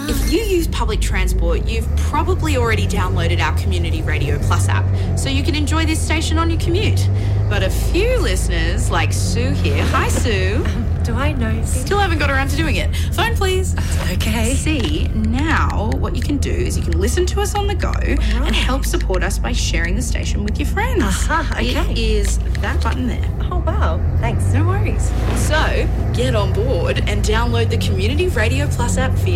If you use public transport, you've probably already downloaded our Community Radio Plus app, so you can enjoy this station on your commute. But a few listeners, like Sue here, hi Sue. Do I know? Still haven't got around to doing it. Phone, please. Okay. See, now what you can do is you can listen to us on the go and help support us by sharing the station with your friends. Okay. It is that button there. Oh, wow. Thanks. No worries. So, get on board and download the Community Radio Plus app for